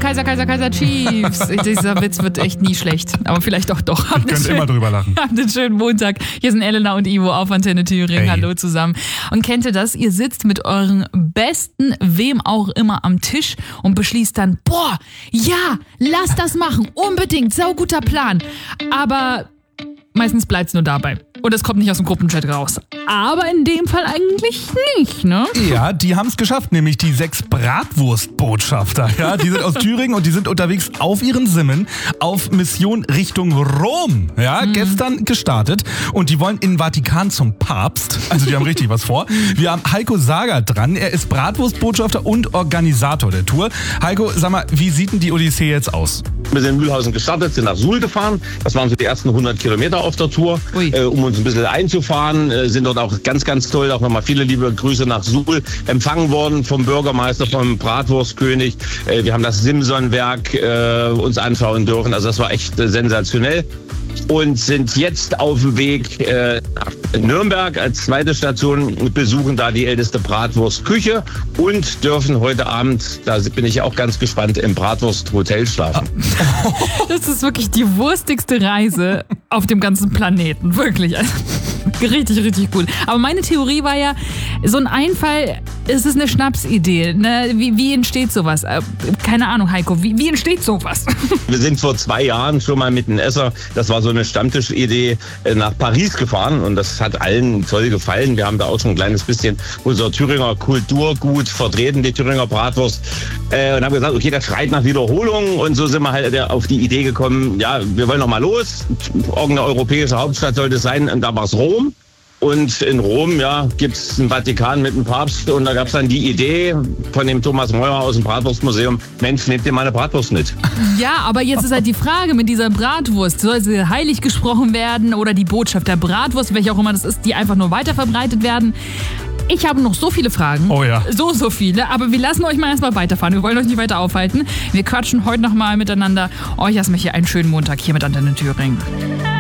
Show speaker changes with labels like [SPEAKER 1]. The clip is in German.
[SPEAKER 1] Kaiser Chiefs. Dieser Witz wird echt nie schlecht, aber vielleicht auch doch.
[SPEAKER 2] Ich könnte immer drüber lachen.
[SPEAKER 1] Habt einen schönen Montag. Hier sind Elena und Ivo auf Antenne Thüringen.
[SPEAKER 2] Hey.
[SPEAKER 1] Hallo zusammen. Und kennt ihr das? Ihr sitzt mit euren Besten, wem auch immer, am Tisch und beschließt dann, boah, ja, lass das machen, unbedingt, sauguter Plan. Aber meistens bleibt's nur dabei. Und es kommt nicht aus dem Gruppenchat raus. Aber in dem Fall eigentlich nicht, ne?
[SPEAKER 2] Ja, die haben es geschafft, nämlich die 6 Bratwurstbotschafter. Ja, die sind aus Thüringen und die sind unterwegs auf ihren Simmen auf Mission Richtung Rom. Ja, gestern gestartet. Und die wollen in den Vatikan zum Papst. Also die haben richtig was vor. Wir haben Heiko Sager dran. Er ist Bratwurstbotschafter und Organisator der Tour. Heiko, sag mal, wie sieht denn die Odyssee jetzt aus?
[SPEAKER 3] Wir sind in Mühlhausen gestartet, sind nach Suhl gefahren. Das waren so die ersten 100 Kilometer auf der Tour, um uns ein bisschen einzufahren. Sind dort auch ganz, ganz toll, auch nochmal viele liebe Grüße nach Suhl empfangen worden vom Bürgermeister, vom Bratwurstkönig. Wir haben das Simson-Werk uns anschauen dürfen. Also das war echt sensationell. Und sind jetzt auf dem Weg nach Nürnberg als zweite Station, besuchen da die älteste Bratwurstküche und dürfen heute Abend, da bin ich auch ganz gespannt, im Bratwursthotel schlafen.
[SPEAKER 1] Das ist wirklich die wurstigste Reise auf dem ganzen Planeten. Wirklich. Also, richtig, richtig gut. Aber meine Theorie war ja, so ein Einfall, es ist eine Schnapsidee. Ne? Wie entsteht sowas? Keine Ahnung, Heiko, wie entsteht sowas?
[SPEAKER 3] Wir sind vor 2 Jahren schon mal mit einem Esser, das war so eine Stammtischidee, nach Paris gefahren und das hat allen toll gefallen. Wir haben da auch schon ein kleines bisschen unser Thüringer Kulturgut vertreten, die Thüringer Bratwurst, und haben gesagt, okay, das schreit nach Wiederholung und so sind wir halt auf die Idee gekommen, ja, wir wollen noch mal los. Irgendeine europäische Hauptstadt sollte es sein und da war es Rom. Und in Rom, ja, gibt's einen Vatikan mit dem Papst und da gab's dann die Idee von dem Thomas Meurer aus dem Bratwurstmuseum, Mensch, nehmt ihr meine Bratwurst mit.
[SPEAKER 1] Ja, aber jetzt ist halt die Frage mit dieser Bratwurst, soll sie heilig gesprochen werden oder die Botschaft der Bratwurst, welche auch immer das ist, die einfach nur weiterverbreitet werden? Ich habe noch so viele Fragen.
[SPEAKER 2] Oh ja.
[SPEAKER 1] So viele. Aber wir lassen euch mal erstmal weiterfahren. Wir wollen euch nicht weiter aufhalten. Wir quatschen heute nochmal miteinander. Euch erstmal hier einen schönen Montag hier mit Antenne Thüringen.